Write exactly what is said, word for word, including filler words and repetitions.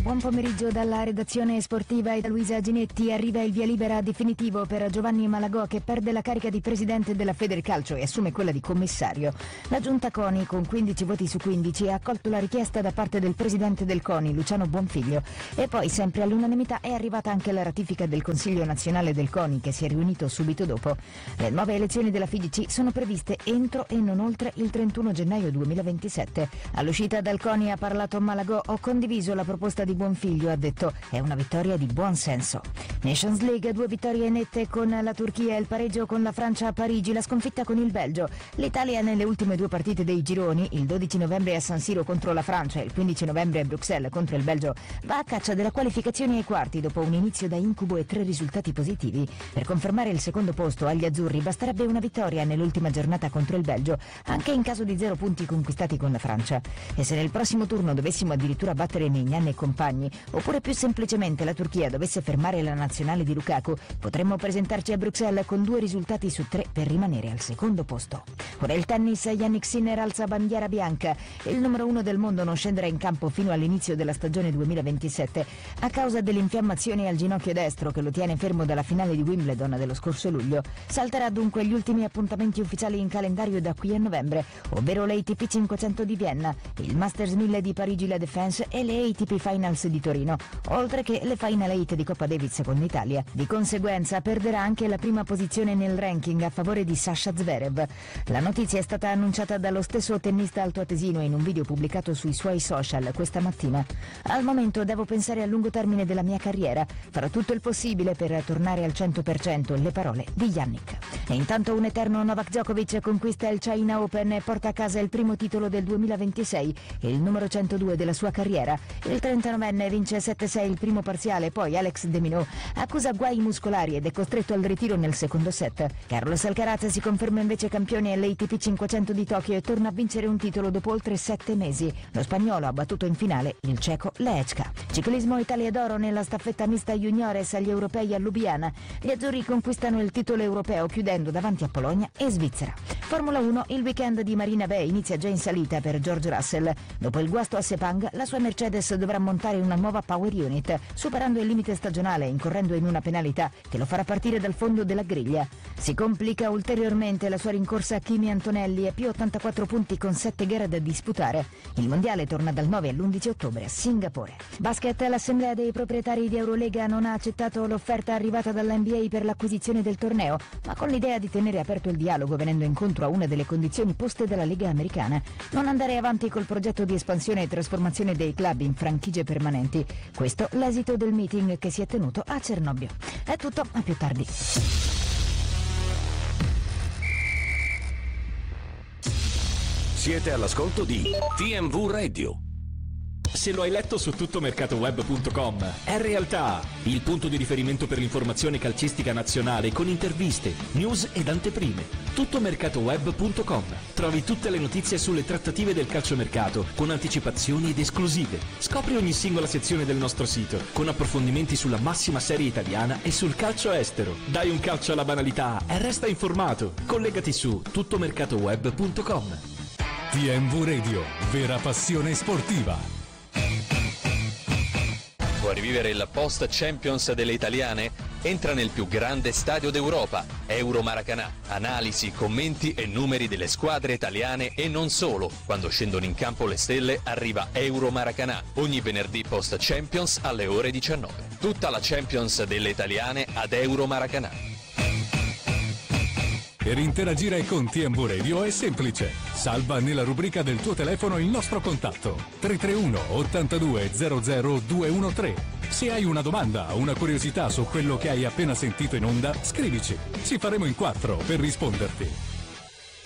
Buon pomeriggio dalla redazione sportiva e da Luisa Ginetti. Arriva il via libera definitivo per Giovanni Malagò, che perde la carica di presidente della Federcalcio e assume quella di commissario. La giunta CONI, con quindici voti su quindici, ha accolto la richiesta da parte del presidente del CONI, Luciano Bonfiglio. E poi, sempre all'unanimità, è arrivata anche la ratifica del Consiglio nazionale del CONI, che si è riunito subito dopo. Le nuove elezioni della F I G C sono previste entro e non oltre il trentuno gennaio duemilaventisette. All'uscita dal CONI ha parlato Malagò: ho condiviso la proposta di Bonfiglio, ha detto, è una vittoria di buon senso. Nations League, due vittorie nette con la Turchia, il pareggio con la Francia a Parigi, la sconfitta con il Belgio. L'Italia nelle ultime due partite dei gironi, il dodici novembre a San Siro contro la Francia e il quindici novembre a Bruxelles contro il Belgio, va a caccia della qualificazione ai quarti dopo un inizio da incubo e tre risultati positivi. Per confermare il secondo posto agli azzurri basterebbe una vittoria nell'ultima giornata contro il Belgio, anche in caso di zero punti conquistati con la Francia. E se nel prossimo turno dovessimo addirittura battere Maignan e compagni, oppure più semplicemente la Turchia dovesse fermare la nazionale di Lukaku, potremmo presentarci a Bruxelles con due risultati su tre per rimanere al secondo posto. Ora il tennis, Jannik Sinner alza bandiera bianca. Il numero uno del mondo non scenderà in campo fino all'inizio della stagione duemilaventisette a causa dell'infiammazione al ginocchio destro che lo tiene fermo dalla finale di Wimbledon dello scorso luglio. Salterà dunque gli ultimi appuntamenti ufficiali in calendario da qui a novembre, ovvero l'A T P cinquecento di Vienna, il Masters mille di Parigi-La Défense e le A T P Finals di Torino, oltre che le Final Eight di Coppa Davis con l'Italia. Di conseguenza perderà anche la prima posizione nel ranking a favore di Sasha Zverev. La notizia è stata annunciata dallo stesso tennista altoatesino in un video pubblicato sui suoi social questa mattina. Al momento devo pensare a lungo termine della mia carriera, farò tutto il possibile per tornare al cento per cento, le parole di Jannik. E intanto un eterno Novak Djokovic conquista il China Open e porta a casa il primo titolo del duemilaventisei e il numero centodue della sua carriera. Il trentanovenne vince sette sei il primo parziale, poi Alex de Minaur accusa guai muscolari ed è costretto al ritiro nel secondo set. Carlos Alcaraz si conferma invece campione all'A T P cinquecento di Tokyo e torna a vincere un titolo dopo oltre sette mesi. Lo spagnolo ha battuto in finale il ceco Lehečka. Ciclismo Italia d'oro nella staffetta mista juniores agli europei a Lubiana. Gli azzurri conquistano il titolo europeo chiudendo davanti a Polonia e Svizzera. Formula uno, il weekend di Marina Bay inizia già in salita per George Russell. Dopo il guasto a Sepang, la sua Mercedes dovrà montare una nuova power unit, superando il limite stagionale e incorrendo in una penalità che lo farà partire dal fondo della griglia. Si complica ulteriormente la sua rincorsa a Kimi Antonelli e più ottantaquattro punti con sette gare da disputare. Il mondiale torna dal nove all'undici ottobre a Singapore. Basket, l'assemblea dei proprietari di Eurolega non ha accettato l'offerta arrivata dall'N B A per l'acquisizione del torneo, ma con l'idea di tenere aperto il dialogo venendo incontro a una delle condizioni poste dalla Lega americana: non andare avanti col progetto di espansione e trasformazione dei club in franchigie permanenti. Questo l'esito del meeting che si è tenuto a Cernobbio. È tutto, a più tardi. Siete all'ascolto di T M V Radio. Se lo hai letto su tuttomercatoweb punto com, è realtà, il punto di riferimento per l'informazione calcistica nazionale con interviste, news ed anteprime. tuttomercatoweb punto com. Trovi tutte le notizie sulle trattative del calciomercato con anticipazioni ed esclusive. Scopri ogni singola sezione del nostro sito con approfondimenti sulla massima serie italiana e sul calcio estero. Dai un calcio alla banalità e resta informato. Collegati su tuttomercatoweb punto com. T M V Radio, vera passione sportiva. Vuoi rivivere il post Champions delle italiane? Entra nel più grande stadio d'Europa, Euro Maracanã. Analisi, commenti e numeri delle squadre italiane e non solo. Quando scendono in campo le stelle arriva Euro Maracanã, ogni venerdì post Champions alle ore diciannove. Tutta la Champions delle italiane ad Euro Maracanã. Per interagire con T M V Radio è semplice. Salva nella rubrica del tuo telefono il nostro contatto tre tre uno ottantadue zero zero due uno tre. Se hai una domanda o una curiosità su quello che hai appena sentito in onda, scrivici. Ci faremo in quattro per risponderti.